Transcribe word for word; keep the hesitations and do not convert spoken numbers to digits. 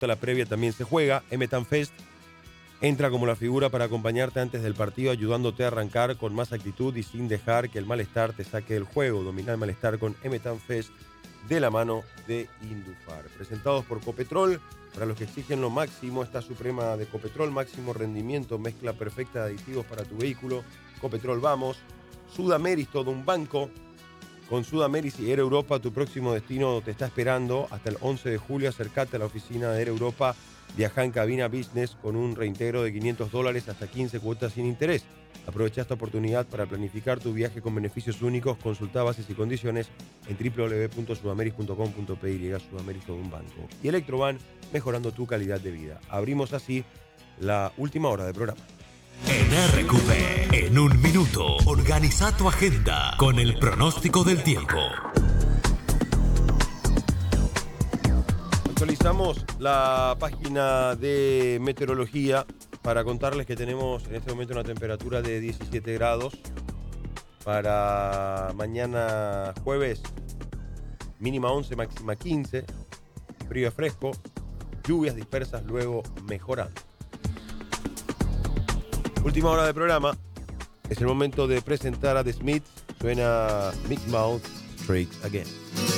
la previa también se juega. Emetan Fest entra como la figura para acompañarte antes del partido, ayudándote a arrancar con más actitud y sin dejar que el malestar te saque del juego. Domina el malestar con Emetan Fest de la mano de Indufar. Presentados por Copetrol, para los que exigen lo máximo, esta suprema de Copetrol, máximo rendimiento, mezcla perfecta de aditivos para tu vehículo. Copetrol, vamos. Sudameris, todo un banco. Con Sudameris y Air Europa, tu próximo destino te está esperando. Hasta el once de julio, acércate a la oficina de Air Europa. Viaja en cabina business con un reintegro de quinientos dólares hasta quince cuotas sin interés. Aprovecha esta oportunidad para planificar tu viaje con beneficios únicos. Consulta bases y condiciones en doble u doble u doble u punto sudameris punto com punto pe y. Sudameris, todo un banco. Y Electroban, mejorando tu calidad de vida. Abrimos así la última hora del programa. En R Q P, en un minuto, organiza tu agenda con el pronóstico del tiempo. Actualizamos la página de meteorología para contarles que tenemos en este momento una temperatura de diecisiete grados. Para mañana jueves, mínima once, máxima quince. Frío y fresco. Lluvias dispersas, luego mejorando. Última hora del programa. Es el momento de presentar a The Smiths. Suena Big Mouth Straight Again.